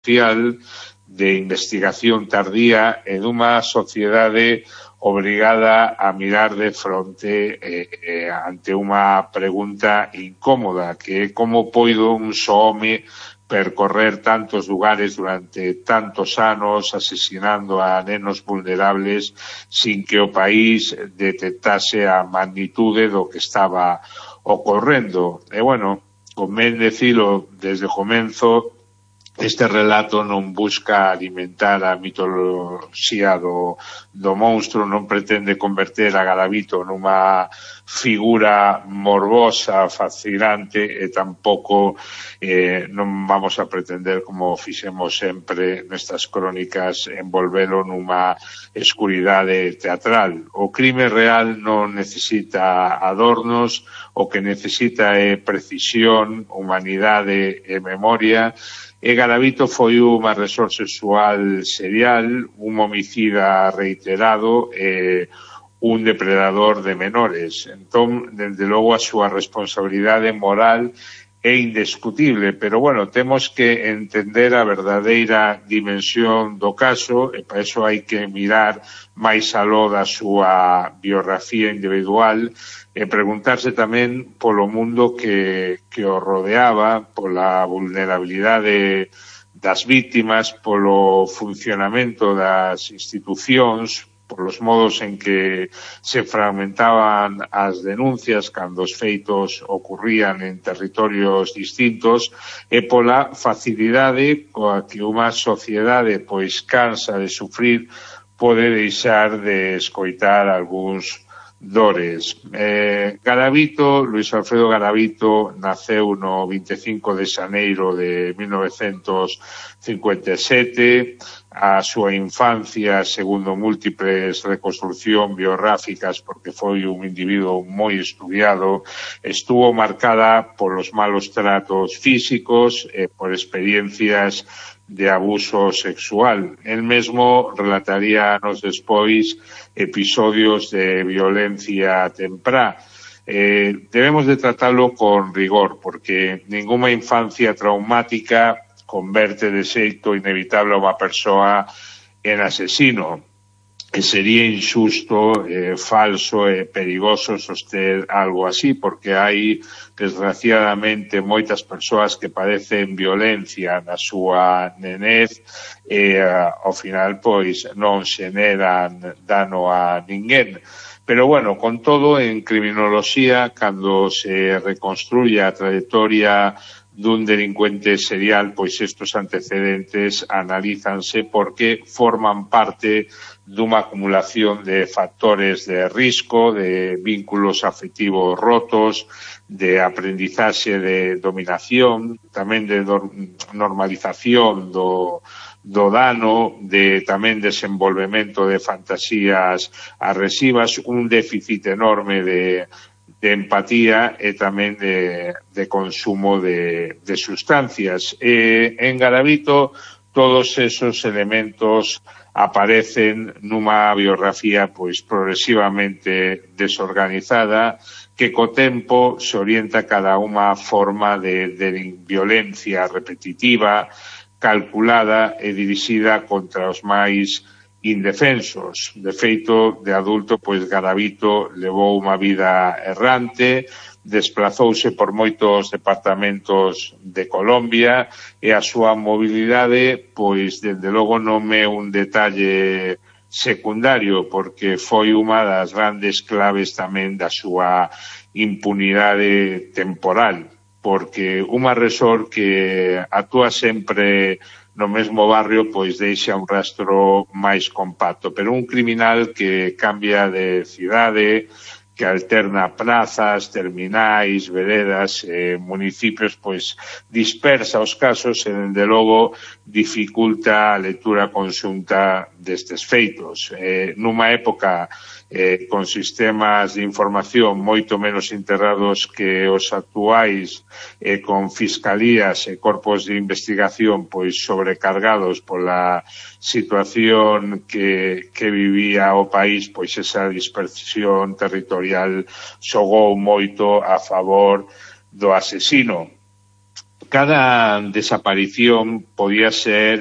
social de investigación tardía en unha sociedade obrigada a mirar de fronte ante unha pregunta incómoda, que é como poido un só home percorrer tantos lugares durante tantos anos asesinando a nenos vulnerables sin que o país detectase a magnitude do que estaba ocorrendo. E, bueno, convén decilo desde o comenzo, este relato non busca alimentar a mitoloxía do monstro, non pretende converter a Garavito nunha figura morbosa, fascinante, e tampouco non vamos a pretender, como fixemos sempre nestas crónicas, envolvelo nunha escuridade teatral. O crime real non necesita adornos, o que necesita é precisión, humanidade e memoria. E Garavito foi un agresor sexual serial, un homicida reiterado e un depredador de menores. Entón, desde logo, a súa responsabilidade moral é indiscutible, pero, bueno, temos que entender a verdadeira dimensión do caso e para iso hai que mirar máis aló da súa biografía individual e preguntarse tamén polo mundo que o rodeaba, pola vulnerabilidade das vítimas, polo funcionamento das institucións, polos modos en que se fragmentaban as denuncias cando os feitos ocurrían en territorios distintos e pola facilidade coa que unha sociedade pois cansa de sufrir pode deixar de escoitar algúns dores. Garavito, Luis Alfredo Garavito, naceu no 25 de xaneiro de 1957. A súa infancia, segundo múltiples reconstruccións biográficas, porque foi un individuo moi estudiado, estuvo marcada polos malos tratos físicos e por experiencias de abuso sexual. El mesmo relataría anos despois episodios de violencia temprá. Debemos de tratarlo con rigor, porque ninguna infancia traumática converte de xeito inevitable a unha persoa en asesino. E sería injusto, falso e perigoso soster algo así, porque hai, desgraciadamente, moitas persoas que padecen violencia na súa nenez e, ao final, pois, non xeneran dano a ninguén. Pero, bueno, con todo, en criminoloxía, cando se reconstruye a trayectoria dun delincuente serial, pois estos antecedentes analízanse porque forman parte dunha acumulación de factores de risco, de vínculos afectivos rotos, de aprendizaxe de dominación, tamén de normalización do dano, de tamén desenvolvemento de fantasías agresivas, un déficit enorme de empatía e tamén de consumo de sustancias. En Garavito todos esos elementos aparecen nunha biografía pois progresivamente desorganizada que co tempo se orienta cada unha forma de violencia repetitiva, calculada e dirixida contra os máis indefensos. De feito, de adulto, pois Garavito levou unha vida errante, desplazouse por moitos departamentos de Colombia e a súa mobilidade, pois, dende logo non é un detalle secundario, porque foi unha das grandes claves tamén da súa impunidade temporal, porque un agresor que actúa sempre no mesmo barrio, pois deixa un rastro máis compacto, pero un criminal que cambia de cidade, que alterna plazas, terminais, veredas, municipios, pois dispersa os casos e, dende logo, dificulta a lectura conxunta destes feitos. Nunha época con sistemas de información moito menos integrados que os actuais, con fiscalías e corpos de investigación pois sobrecargados pola situación que vivía o país, pois esa dispersión territorial xogou moito a favor do asesino. cada desaparición podía ser